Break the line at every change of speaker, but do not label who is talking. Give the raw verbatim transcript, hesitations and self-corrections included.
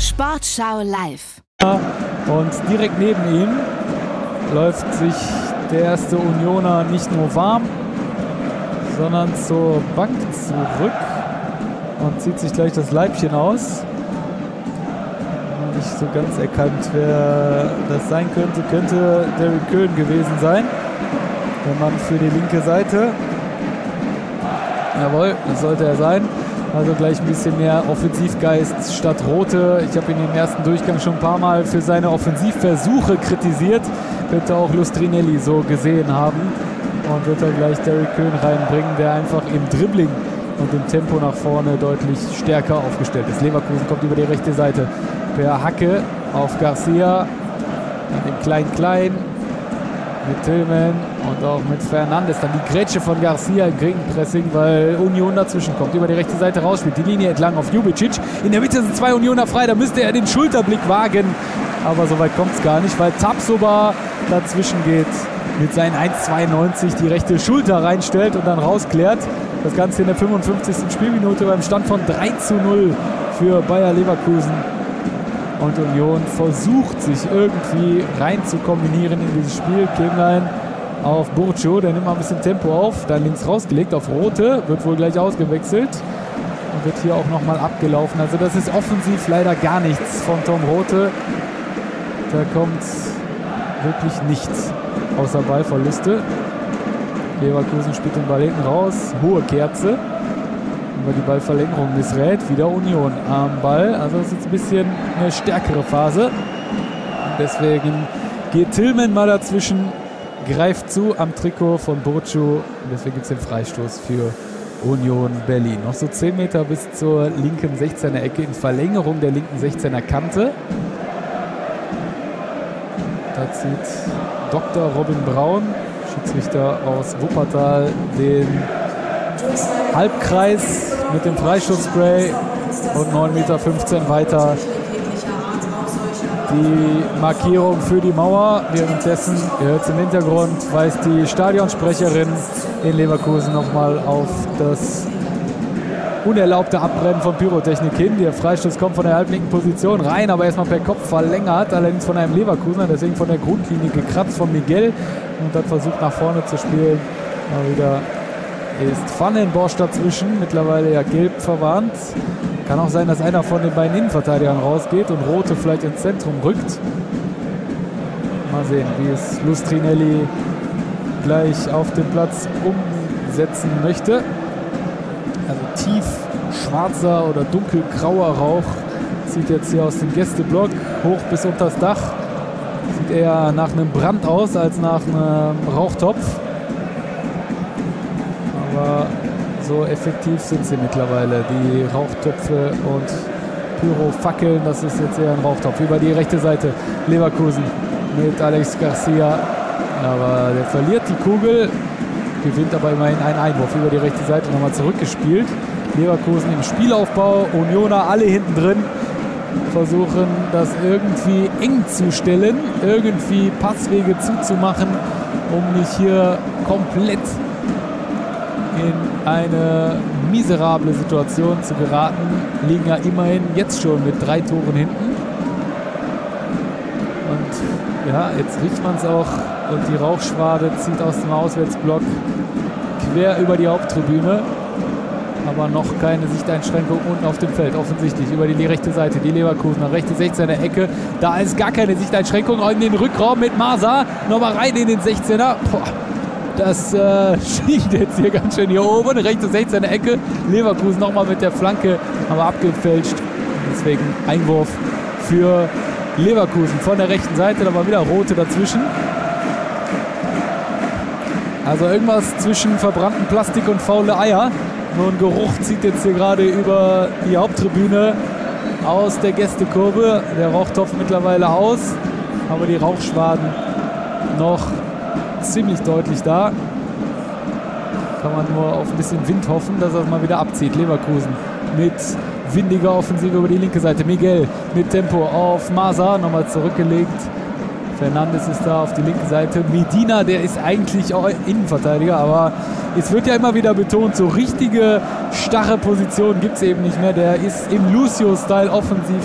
Sportschau live.
Und direkt neben ihm läuft sich der erste Unioner nicht nur warm, sondern zur Bank zurück und zieht sich gleich das Leibchen aus. Nicht so ganz erkannt, wer das sein könnte. Könnte Derrick Köhn gewesen sein. Der Mann für die linke Seite. Jawohl, das sollte er sein. Also gleich ein bisschen mehr Offensivgeist statt Rote. Ich habe ihn im ersten Durchgang schon ein paar Mal für seine Offensivversuche kritisiert. Könnte auch Lustrinelli so gesehen haben. Und wird da gleich Derrick Köhn reinbringen, der einfach im Dribbling und im Tempo nach vorne deutlich stärker aufgestellt ist. Leverkusen kommt über die rechte Seite per Hacke auf Garcia. Dann im Klein-Klein mit Tillman und auch mit Fernandes. Dann die Grätsche von Garcia im Gegenpressing, weil Union dazwischen kommt. Über die rechte Seite rausspielt. Die Linie entlang auf Ljubicic. In der Mitte sind zwei Unioner frei. Da müsste er den Schulterblick wagen. Aber so weit kommt es gar nicht, weil Tapsoba dazwischen geht. Mit seinen eins Komma zweiundneunzig die rechte Schulter reinstellt und dann rausklärt. Das Ganze in der fünfundfünfzigsten Spielminute beim Stand von drei zu null für Bayer Leverkusen. Und Union versucht, sich irgendwie rein zu kombinieren in dieses Spiel. Kemlein auf Burcho, der nimmt mal ein bisschen Tempo auf. Dann links rausgelegt auf Rote, wird wohl gleich ausgewechselt. Und wird hier auch nochmal abgelaufen. Also das ist offensiv leider gar nichts von Tom Rote. Da kommt wirklich nichts außer Ballverluste. Leverkusen spielt den Ball hinten raus. Hohe Kerze. Über die Ballverlängerung missrät. Wieder Union am Ball. Also das ist jetzt ein bisschen eine stärkere Phase. Und deswegen geht Tillman mal dazwischen, greift zu am Trikot von Burcu. Und deswegen gibt es den Freistoß für Union Berlin. Noch so zehn Meter bis zur linken sechzehner Ecke in Verlängerung der linken sechzehner Kante. Da zieht Doktor Robin Braun, Schiedsrichter aus Wuppertal, den Halbkreis mit dem Freistoßspray und neun Komma fünfzehn Meter weiter die Markierung für die Mauer. Währenddessen, ihr hört es im Hintergrund, weist die Stadionsprecherin in Leverkusen nochmal auf das unerlaubte Abbrennen von Pyrotechnik hin. Der Freistoß kommt von der halblinken Position rein, aber erstmal per Kopf verlängert, allerdings von einem Leverkusener, deswegen von der Grundlinie gekratzt von Miguel und hat versucht nach vorne zu spielen. Mal wieder ist Vandenbosch dazwischen, mittlerweile ja gelb verwarnt. Kann auch sein, dass einer von den beiden Innenverteidigern rausgeht und Rote vielleicht ins Zentrum rückt. Mal sehen, wie es Lustrinelli gleich auf dem Platz umsetzen möchte. Also tief schwarzer oder dunkelgrauer Rauch zieht jetzt hier aus dem Gästeblock hoch bis unter das Dach. Sieht eher nach einem Brand aus als nach einem Rauchtopf. Aber so effektiv sind sie mittlerweile, die Rauchtöpfe und Pyrofackeln. Das ist jetzt eher ein Rauchtopf. Über die rechte Seite Leverkusen mit Alex Garcia. Aber der verliert die Kugel, gewinnt aber immerhin einen Einwurf. Über die rechte Seite nochmal zurückgespielt. Leverkusen im Spielaufbau, Unioner alle hinten drin. Versuchen das irgendwie eng zu stellen, irgendwie Passwege zuzumachen, um nicht hier komplett in eine miserable Situation zu geraten. Liegen ja immerhin jetzt schon mit drei Toren hinten. Und ja, jetzt riecht man es auch und die Rauchschwade zieht aus dem Auswärtsblock quer über die Haupttribüne. Aber noch keine Sichteinschränkung unten auf dem Feld, offensichtlich. Über die rechte Seite, die Leverkusener, rechte sechzehner Ecke. Da ist gar keine Sichteinschränkung. In den Rückraum mit Masa. Nochmal rein in den sechzehner. Boah, das äh, schießt jetzt hier ganz schön hier oben. Rechte sechzehner Ecke. Leverkusen nochmal mit der Flanke, aber abgefälscht. Deswegen Einwurf für Leverkusen von der rechten Seite. Da war wieder Rote dazwischen. Also irgendwas zwischen verbrannten Plastik und faule Eier. Nur ein Geruch zieht jetzt hier gerade über die Haupttribüne aus der Gästekurve. Der Rauchtopf mittlerweile aus, aber die Rauchschwaden noch ziemlich deutlich da. Kann man nur auf ein bisschen Wind hoffen, dass er es mal wieder abzieht. Leverkusen mit windiger Offensive über die linke Seite. Miguel mit Tempo auf Masa, nochmal zurückgelegt. Fernandes ist da auf die linke Seite. Medina, der ist eigentlich auch Innenverteidiger, aber es wird ja immer wieder betont, so richtige starre Positionen gibt es eben nicht mehr. Der ist im Lucio-Style offensiv